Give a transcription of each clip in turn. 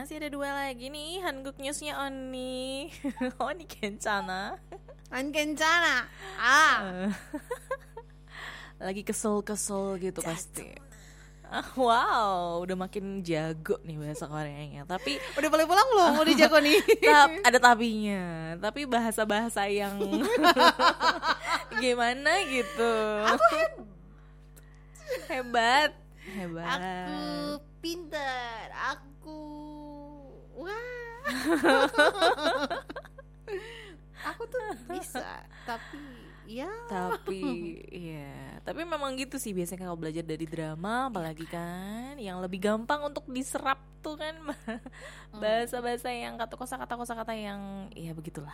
masih ada 2 lagi nih Hanguk Newsnya Oni. Oni 괜찮아? An kencana. Lagi kesel-kesel gitu pasti. Wow, udah makin jago nih bahasa Koreanya. Tapi Udah boleh pulang belum? Udah jago nih. ada tapinya. Tapi bahasa-bahasa yang gimana gitu. Hebat. Aku pintar. Aku wah. Aku tuh bisa, tapi memang gitu sih biasanya kalau belajar dari drama, apalagi kan yang lebih gampang untuk diserap tuh kan bahasa-bahasa yang kosakata yang ya begitulah.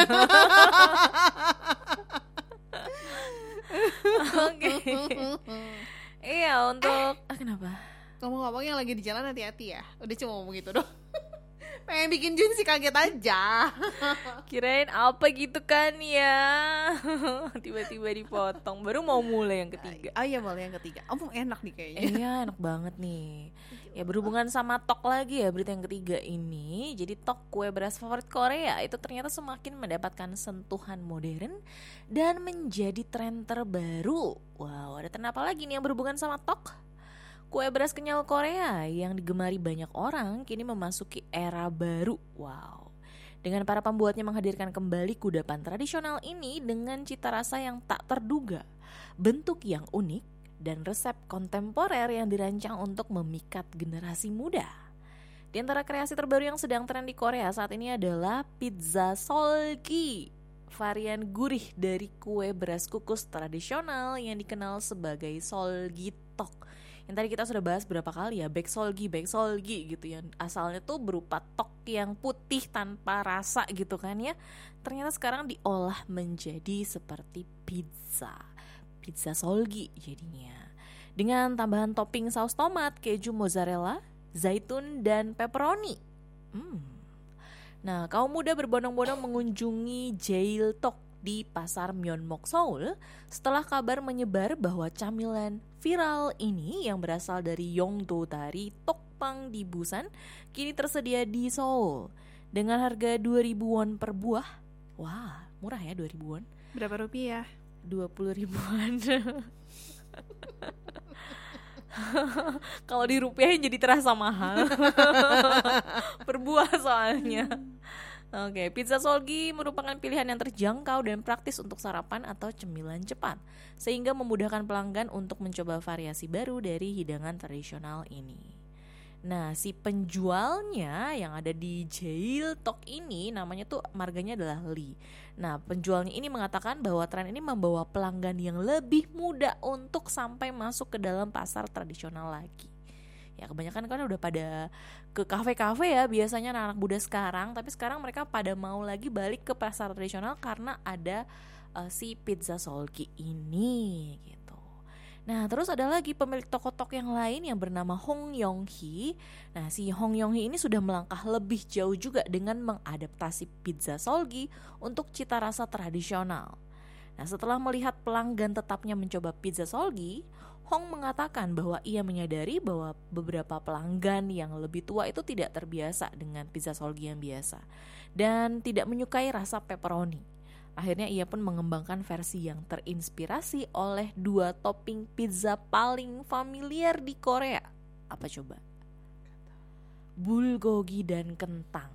Oke. Iya, untuk kenapa? Ngomong-ngomong yang lagi di jalan hati-hati ya. Udah cuma ngomong gitu doang. Pengen bikin Jun sih kaget aja. Kirain apa gitu kan ya. Tiba-tiba dipotong. Baru mau mulai yang ketiga. Iya boleh yang ketiga. Enak nih kayaknya. Iya enak banget nih. Ya berhubungan sama Tok lagi ya berita yang ketiga ini. Jadi Tok, kue beras favorit Korea itu ternyata semakin mendapatkan sentuhan modern dan menjadi tren terbaru. Wow, ada tren apa lagi nih yang berhubungan sama Tok? Kue beras kenyal Korea yang digemari banyak orang kini memasuki era baru. Wow. Dengan para pembuatnya menghadirkan kembali kudapan tradisional ini dengan cita rasa yang tak terduga, bentuk yang unik, dan resep kontemporer yang dirancang untuk memikat generasi muda. Di antara kreasi terbaru yang sedang tren di Korea saat ini adalah pizza solgi, varian gurih dari kue beras kukus tradisional yang dikenal sebagai solgitok. Yang tadi kita sudah bahas berapa kali ya, baeksolgi gitu, yang asalnya tuh berupa tok yang putih tanpa rasa gitu kan ya. Ternyata sekarang diolah menjadi seperti pizza solgi jadinya, dengan tambahan topping saus tomat, keju mozzarella, zaitun, dan pepperoni. Nah, kaum muda berbondong-bondong mengunjungi Jailtok di pasar Myeonmok, Seoul setelah kabar menyebar bahwa camilan viral ini yang berasal dari Yongdo dari Tokpang di Busan kini tersedia di Seoul dengan harga 2.000 won per buah. Wah, murah ya 2.000 won. Berapa rupiah? 20 ribuan. Kalau dirupiahin jadi terasa mahal. Per buah soalnya. Oke, pizza solgi merupakan pilihan yang terjangkau dan praktis untuk sarapan atau cemilan cepat, sehingga memudahkan pelanggan untuk mencoba variasi baru dari hidangan tradisional ini. Nah, si penjualnya yang ada di Jailtok ini namanya tuh marganya adalah Lee. Nah, penjualnya ini mengatakan bahwa tren ini membawa pelanggan yang lebih muda untuk sampai masuk ke dalam pasar tradisional lagi. Ya kebanyakan kan udah pada ke kafe-kafe ya biasanya anak-anak muda sekarang, tapi sekarang mereka pada mau lagi balik ke pasar tradisional karena ada si pizza solgi ini gitu. Nah terus ada lagi pemilik toko-toko yang lain yang bernama Hong Yong-hee. Nah si Hong Yong-hee ini sudah melangkah lebih jauh juga dengan mengadaptasi pizza solgi untuk cita rasa tradisional. Nah setelah melihat pelanggan tetapnya mencoba pizza solgi, Hong mengatakan bahwa ia menyadari bahwa beberapa pelanggan yang lebih tua itu tidak terbiasa dengan pizza solgi yang biasa dan tidak menyukai rasa pepperoni. Akhirnya ia pun mengembangkan versi yang terinspirasi oleh 2 topping pizza paling familiar di Korea. Apa coba? Bulgogi dan kentang.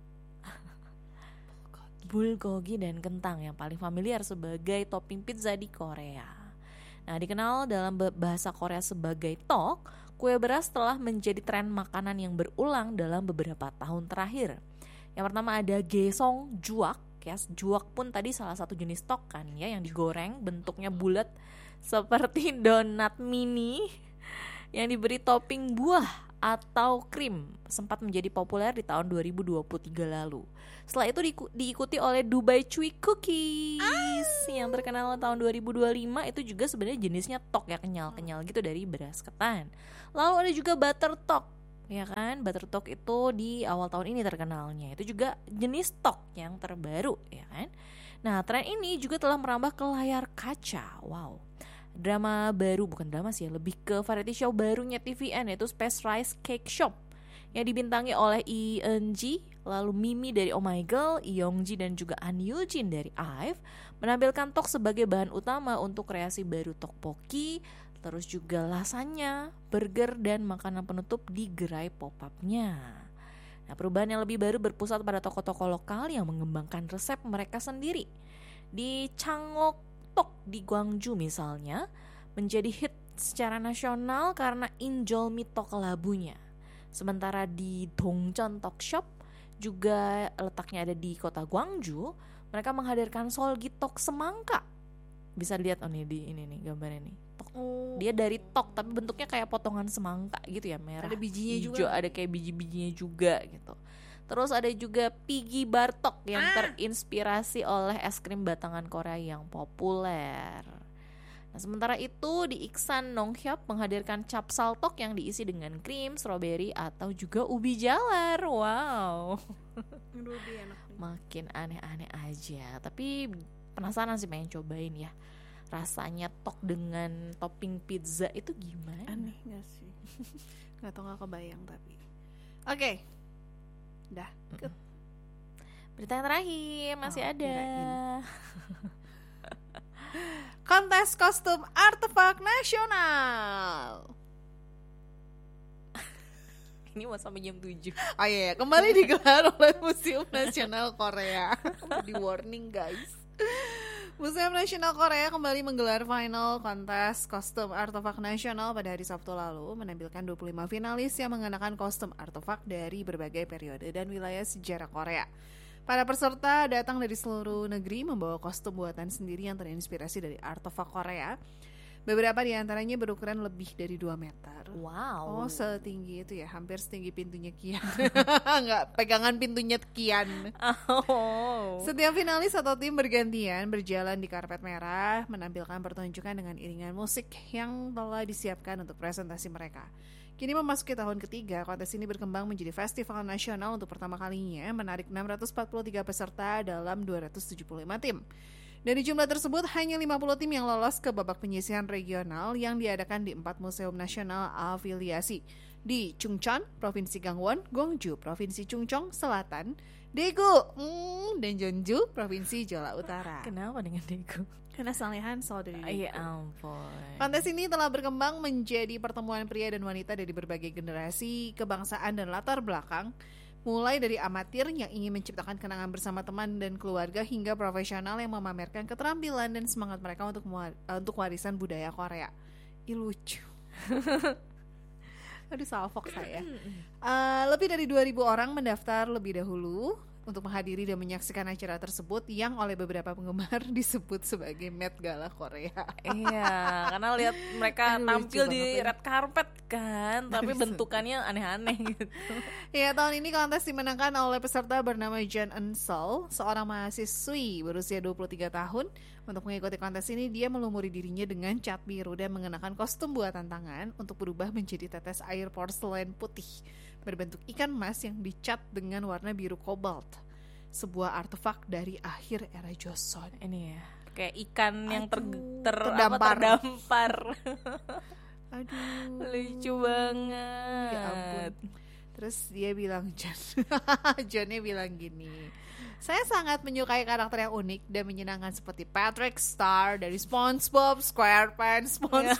Bulgogi dan kentang yang paling familiar sebagai topping pizza di Korea. Nah, dikenal dalam bahasa Korea sebagai tok, kue beras telah menjadi tren makanan yang berulang dalam beberapa tahun terakhir. Yang pertama ada gesong juak, ya, juak pun tadi salah satu jenis tok kan ya, yang digoreng bentuknya bulat seperti donat mini yang diberi topping buah atau krim, sempat menjadi populer di tahun 2023 lalu. Setelah itu diikuti oleh Dubai Chewy Cookies yang terkenal tahun 2025. Itu juga sebenarnya jenisnya tok ya, kenyal-kenyal gitu dari beras ketan. Lalu ada juga butter tok, ya kan? Butter tok itu di awal tahun ini terkenalnya. Itu juga jenis tok yang terbaru, ya kan? Nah, tren ini juga telah merambah ke layar kaca. Wow. Drama baru, bukan drama sih, lebih ke variety show barunya TVN yaitu Space Rice Cake Shop yang dibintangi oleh Lee Eun-ji, lalu Mimi dari Oh My Girl, Lee Young-ji dan juga An Yoo-jin dari IVE menampilkan tok sebagai bahan utama untuk kreasi baru tteokbokki, terus juga lasagna, burger dan makanan penutup di gerai pop-up-nya. Nah, perubahan yang lebih baru berpusat pada toko-toko lokal yang mengembangkan resep mereka sendiri. Di Changok Tok di Gwangju misalnya menjadi hit secara nasional karena Injolmi Tok labunya. Sementara di Dongjeon Tok Shop juga letaknya ada di kota Gwangju, mereka menghadirkan Solgi Tok semangka. Bisa lihat nih di ini nih gambarnya nih. Tok. Dia dari tok tapi bentuknya kayak potongan semangka gitu ya, merah. Ada bijinya hijau, juga. ada kayak biji-bijinya juga gitu. Terus ada juga Piggy Bartok yang terinspirasi oleh es krim batangan Korea yang populer. Nah, sementara itu di Iksan Nonghyap menghadirkan capsal tok yang diisi dengan krim, stroberi atau juga ubi jalar. Wow. Aduh, enak. Makin aneh-aneh aja. Tapi penasaran sih pengen cobain ya. Rasanya tok dengan topping pizza itu gimana? Aneh gak sih? Gak tau, gak kebayang tapi. Oke. Dah. Berita yang terakhir masih ada. Kontes kostum artefak nasional. Ini mau sampai jam 7. Oh iya, kembali digelar oleh Museum Nasional Korea. Di warning guys. Museum Nasional Korea kembali menggelar final kontes kostum artefak nasional pada hari Sabtu lalu, menampilkan 25 finalis yang mengenakan kostum artefak dari berbagai periode dan wilayah sejarah Korea. Para peserta datang dari seluruh negeri membawa kostum buatan sendiri yang terinspirasi dari artefak Korea. Beberapa di antaranya berukuran lebih dari 2 meter. Wow. Oh, setinggi itu ya, hampir setinggi pintunya Kian. Enggak, pegangan pintunya Kian. Oh. Setiap finalis atau tim bergantian berjalan di karpet merah, menampilkan pertunjukan dengan iringan musik yang telah disiapkan untuk presentasi mereka. Kini memasuki tahun ketiga, kontes ini berkembang menjadi festival nasional untuk pertama kalinya, menarik 643 peserta dalam 275 tim. Dari jumlah tersebut, hanya 50 tim yang lolos ke babak penyisihan regional yang diadakan di 4 museum nasional afiliasi. Di Chungcheon, Provinsi Gangwon, Gwangju, Provinsi Chungcheong Selatan, Daegu, dan Jeonju, Provinsi Jeolla Utara. Kenapa dengan Daegu? Karena salehan saudari Daegu. Ya ampun. Kontes ini telah berkembang menjadi pertemuan pria dan wanita dari berbagai generasi, kebangsaan dan latar belakang, mulai dari amatir yang ingin menciptakan kenangan bersama teman dan keluarga hingga profesional yang memamerkan keterampilan dan semangat mereka untuk warisan budaya Korea. Ih, lucu. Aduh, salfok saya. Lebih dari 2.000 orang mendaftar lebih dahulu untuk menghadiri dan menyaksikan acara tersebut yang oleh beberapa penggemar disebut sebagai Met Gala Korea. Iya, karena lihat mereka tampil di red carpet kan, tapi bentukannya aneh-aneh gitu. Ya, tahun ini kontes dimenangkan oleh peserta bernama Jeon Eun-sol, seorang mahasiswi berusia 23 tahun. Untuk mengikuti kontes ini, dia melumuri dirinya dengan cat biru dan mengenakan kostum buatan tangan untuk berubah menjadi tetes air porselen putih berbentuk ikan mas yang dicat dengan warna biru kobalt. Sebuah artefak dari akhir era Joseon. Ini ya, kayak ikan yang terdampar. Aduh, lucu banget. Ya ampun. Terus dia bilang, Johnnya bilang gini, saya sangat menyukai karakter yang unik dan menyenangkan seperti Patrick Star dari SpongeBob SquarePants.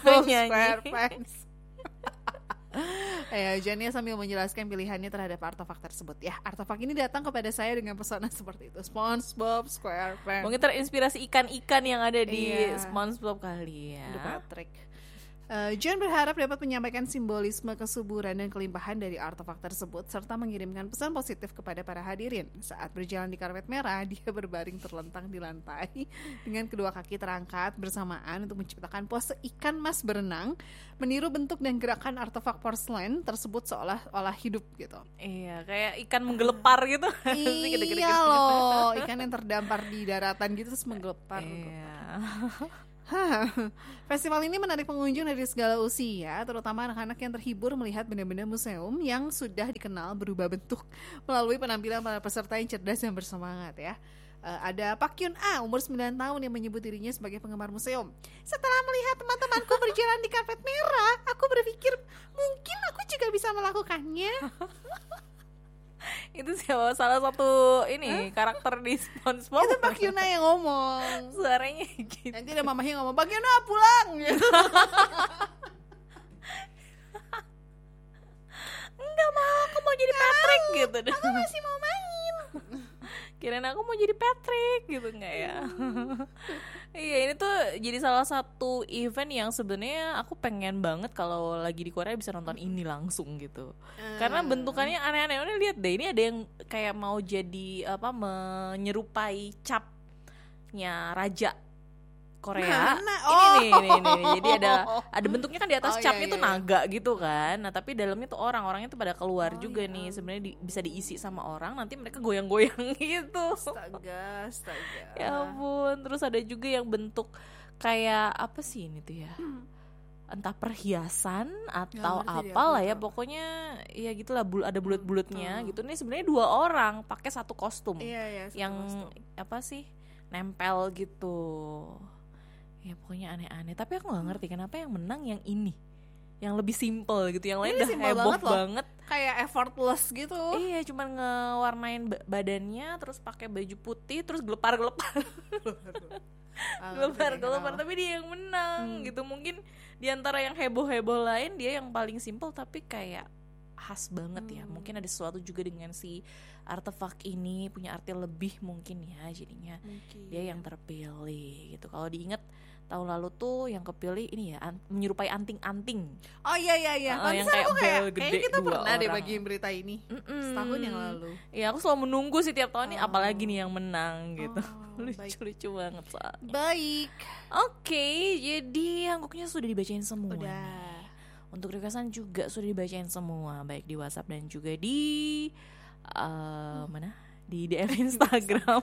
Johnnya sambil menjelaskan pilihannya terhadap artefak tersebut. Ya, artefak ini datang kepada saya dengan pesona seperti itu, SpongeBob SquarePants. Mungkin terinspirasi ikan-ikan yang ada di SpongeBob kali ya. Patrick. John berharap dapat menyampaikan simbolisme kesuburan dan kelimpahan dari artefak tersebut serta mengirimkan pesan positif kepada para hadirin. Saat berjalan di karpet merah, dia berbaring terlentang di lantai dengan kedua kaki terangkat bersamaan untuk menciptakan pose ikan mas berenang, meniru bentuk dan gerakan artefak porselen tersebut seolah-olah hidup gitu. Iya, kayak ikan menggelepar gitu. Iya loh, ikan yang terdampar di daratan gitu terus menggelepar. Iya. Festival ini menarik pengunjung dari segala usia, terutama anak-anak yang terhibur melihat benda-benda museum yang sudah dikenal berubah bentuk melalui penampilan para peserta yang cerdas dan bersemangat ya. Ada Pak Kyun A, umur 9 tahun yang menyebut dirinya sebagai penggemar museum. Setelah melihat teman-temanku berjalan di karpet merah, aku berpikir mungkin aku juga bisa bisa melakukannya. Itu siapa? Salah satu ini karakter di SpongeBob. Itu Pak Yuna yang ngomong. Suaranya gitu. Nanti ada mamahnya ngomong, Pak Yuna pulang gitu. Enggak mau, aku mau jadi Patrick gitu. Aku masih mau main. Kirain aku mau jadi Patrick gitu, enggak ya? Iya, ini tuh jadi salah satu event yang sebenarnya aku pengen banget kalau lagi di Korea bisa nonton ini langsung gitu. Karena bentukannya aneh-aneh. Udah lihat deh, ini ada yang kayak mau jadi apa, menyerupai capnya raja Korea. Ini. Jadi ada bentuknya kan di atas capnya tuh naga gitu kan. Nah, tapi dalamnya tuh orangnya tuh pada keluar juga nih. Sebenarnya bisa diisi sama orang, nanti mereka goyang-goyang gitu. Astaga. Ya ampun. Terus ada juga yang bentuk kayak apa sih ini tuh ya? Entah perhiasan atau apalah ya, pokoknya ya gitulah, ada bulat-bulatnya gitu. Nih sebenarnya 2 orang pakai satu kostum. Yang kostum. Apa sih? Nempel gitu. Ya pokoknya aneh-aneh. Tapi aku gak ngerti kenapa yang menang yang ini, yang lebih simple gitu. Yang lain udah heboh banget, kayak effortless gitu. Iya, cuman ngewarnain badannya, terus pakai baju putih, terus gelepar-gelepar. Gelepar-gelepar, tapi dia yang menang gitu. Mungkin diantara yang heboh-heboh lain, dia yang paling simple tapi kayak khas banget ya. Mungkin ada sesuatu juga dengan si artefak ini, punya arti lebih mungkin ya, jadinya dia yang terpilih gitu. Kalau diingat tahun lalu tuh yang kepilih ini ya, menyerupai anting-anting. Oh iya. Yang kayak bel gede, kayaknya kita pernah deh orang. bagiin berita ini setahun yang lalu. Iya, aku selalu menunggu sih tiap tahun nih apalagi nih yang menang gitu. Lucu-lucu banget soalnya. Baik. Oke, jadi hangguknya sudah dibacain semua. Udah. Untuk requestan juga sudah dibacain semua, baik di WhatsApp dan juga di mana? Di DM Instagram.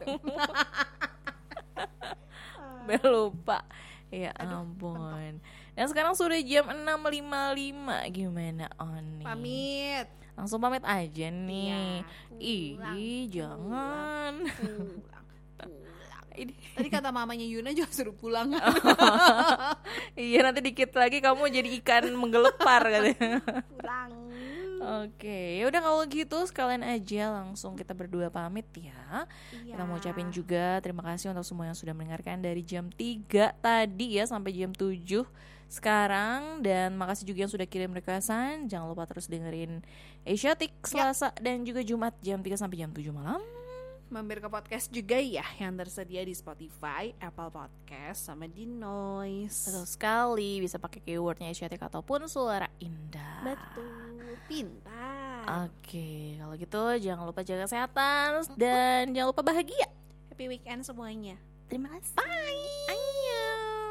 Lupa. Ya ampun. Dan sekarang sudah jam 6.55. Gimana Oni? Pamit. Langsung pamit aja nih. Pulang, Jangan. Tadi kata mamanya Yuna juga suruh pulang. Iya, nanti dikit lagi kamu jadi ikan menggelepar katanya. Pulang. Oke, udah kalau gitu sekalian aja langsung kita berdua pamit ya. Kita mau ucapin juga terima kasih untuk semua yang sudah mendengarkan dari jam 3 tadi ya sampai jam 7 sekarang. Dan makasih juga yang sudah kirim requestan. Jangan lupa terus dengerin Asiatic Selasa dan juga Jumat jam 3 sampai jam 7 malam. Mampir ke podcast juga ya, yang tersedia di Spotify, Apple Podcast, sama di Noise. Betul sekali, bisa pakai keywordnya Asiatic ataupun suara indah. Betul, pintar. Oke, kalau gitu jangan lupa jaga kesehatan dan jangan lupa bahagia. Happy weekend semuanya. Terima kasih. Bye.